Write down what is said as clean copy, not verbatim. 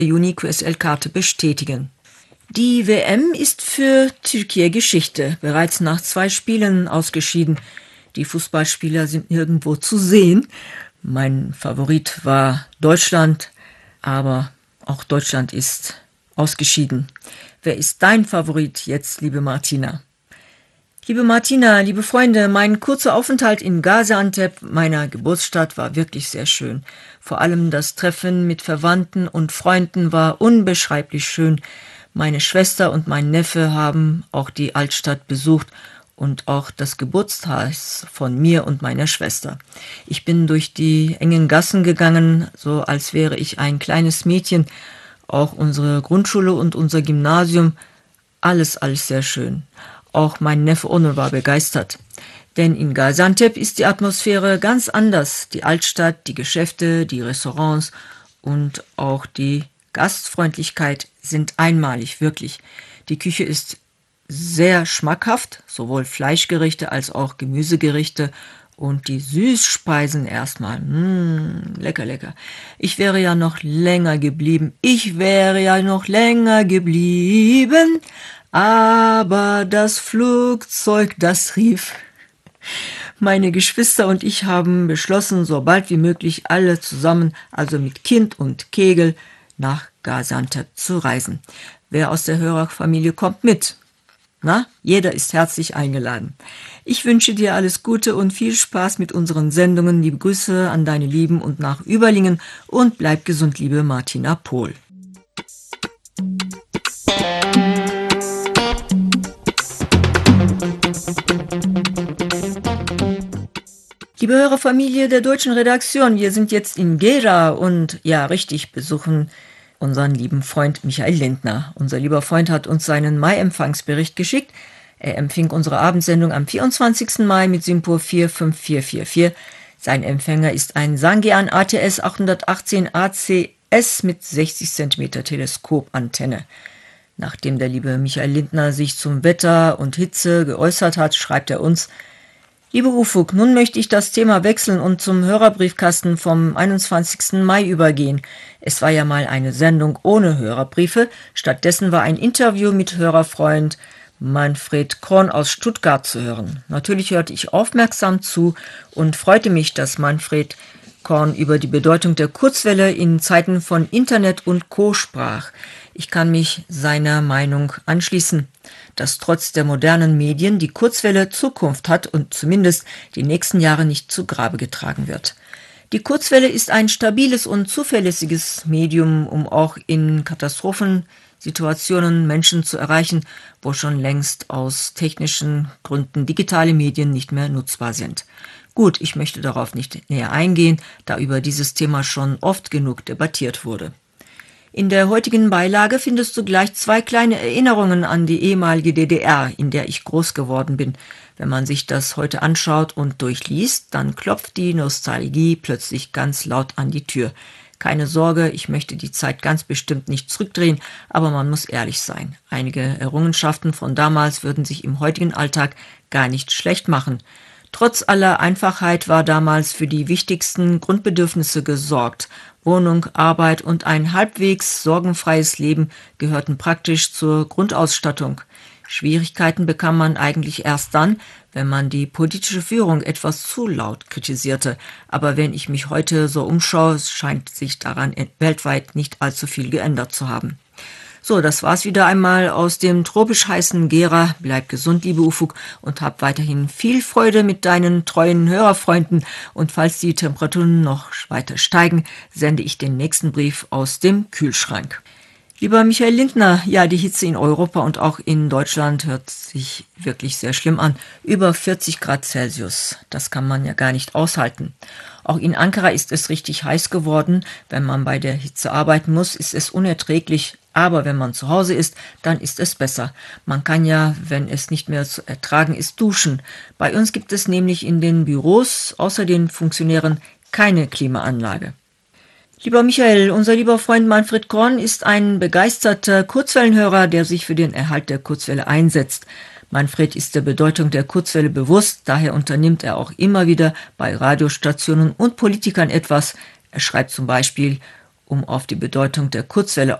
UniQSL-Karte bestätigen. Die WM ist für Türkei Geschichte. Bereits nach 2 Spielen ausgeschieden. Die Fußballspieler sind nirgendwo zu sehen. Mein Favorit war Deutschland, aber auch Deutschland ist ausgeschieden. Wer ist dein Favorit jetzt, liebe Martina? Liebe Martina, liebe Freunde, mein kurzer Aufenthalt in Gaziantep, meiner Geburtsstadt, war wirklich sehr schön. Vor allem das Treffen mit Verwandten und Freunden war unbeschreiblich schön. Meine Schwester und mein Neffe haben auch die Altstadt besucht und auch das Geburtshaus von mir und meiner Schwester. Ich bin durch die engen Gassen gegangen, so als wäre ich ein kleines Mädchen. Auch unsere Grundschule und unser Gymnasium, alles sehr schön. Auch mein Neffe Onur war begeistert. Denn in Gaziantep ist die Atmosphäre ganz anders. Die Altstadt, die Geschäfte, die Restaurants und auch die Gastfreundlichkeit sind einmalig, wirklich. Die Küche ist sehr schmackhaft, sowohl Fleischgerichte als auch Gemüsegerichte. Und die Süßspeisen erstmal, lecker, lecker. Ich wäre ja noch länger geblieben, aber das Flugzeug, das rief. Meine Geschwister und ich haben beschlossen, so bald wie möglich alle zusammen, also mit Kind und Kegel, nach Gaziantep zu reisen. Wer aus der Hörerfamilie kommt mit? Na, jeder ist herzlich eingeladen. Ich wünsche dir alles Gute und viel Spaß mit unseren Sendungen. Liebe Grüße an deine Lieben und nach Überlingen und bleib gesund, liebe Martina Pohl. Liebe Hörerfamilie der deutschen Redaktion, wir sind jetzt in Gera und ja, richtig, besuchen unseren lieben Freund Michael Lindner. Unser lieber Freund hat uns seinen Mai-Empfangsbericht geschickt. Er empfing unsere Abendsendung am 24. Mai mit Simpur 45444. Sein Empfänger ist ein Sangean ATS 818 ACS mit 60 cm Teleskopantenne. Nachdem der liebe Michael Lindner sich zum Wetter und Hitze geäußert hat, schreibt er uns: Liebe Ufuk, nun möchte ich das Thema wechseln und zum Hörerbriefkasten vom 21. Mai übergehen. Es war ja mal eine Sendung ohne Hörerbriefe. Stattdessen war ein Interview mit Hörerfreund Manfred Korn aus Stuttgart zu hören. Natürlich hörte ich aufmerksam zu und freute mich, dass Manfred Korn über die Bedeutung der Kurzwelle in Zeiten von Internet und Co. sprach. Ich kann mich seiner Meinung anschließen, dass trotz der modernen Medien die Kurzwelle Zukunft hat und zumindest die nächsten Jahre nicht zu Grabe getragen wird. Die Kurzwelle ist ein stabiles und zuverlässiges Medium, um auch in Katastrophensituationen Menschen zu erreichen, wo schon längst aus technischen Gründen digitale Medien nicht mehr nutzbar sind. Gut, ich möchte darauf nicht näher eingehen, da über dieses Thema schon oft genug debattiert wurde. In der heutigen Beilage findest du gleich 2 kleine Erinnerungen an die ehemalige DDR, in der ich groß geworden bin. Wenn man sich das heute anschaut und durchliest, dann klopft die Nostalgie plötzlich ganz laut an die Tür. Keine Sorge, ich möchte die Zeit ganz bestimmt nicht zurückdrehen, aber man muss ehrlich sein. Einige Errungenschaften von damals würden sich im heutigen Alltag gar nicht schlecht machen. Trotz aller Einfachheit war damals für die wichtigsten Grundbedürfnisse gesorgt. Wohnung, Arbeit und ein halbwegs sorgenfreies Leben gehörten praktisch zur Grundausstattung. Schwierigkeiten bekam man eigentlich erst dann, wenn man die politische Führung etwas zu laut kritisierte. Aber wenn ich mich heute so umschaue, scheint sich daran weltweit nicht allzu viel geändert zu haben. So, das war's wieder einmal aus dem tropisch heißen Gera. Bleib gesund, liebe Ufuk, und hab weiterhin viel Freude mit deinen treuen Hörerfreunden. Und falls die Temperaturen noch weiter steigen, sende ich den nächsten Brief aus dem Kühlschrank. Lieber Michael Lindner, ja, die Hitze in Europa und auch in Deutschland hört sich wirklich sehr schlimm an. Über 40 Grad Celsius, das kann man ja gar nicht aushalten. Auch in Ankara ist es richtig heiß geworden. Wenn man bei der Hitze arbeiten muss, ist es unerträglich. Aber wenn man zu Hause ist, dann ist es besser. Man kann ja, wenn es nicht mehr zu ertragen ist, duschen. Bei uns gibt es nämlich in den Büros außer den Funktionären keine Klimaanlage. Lieber Michael, unser lieber Freund Manfred Korn ist ein begeisterter Kurzwellenhörer, der sich für den Erhalt der Kurzwelle einsetzt. Manfred ist der Bedeutung der Kurzwelle bewusst, daher unternimmt er auch immer wieder bei Radiostationen und Politikern etwas. Er schreibt zum Beispiel: um auf die Bedeutung der Kurzwelle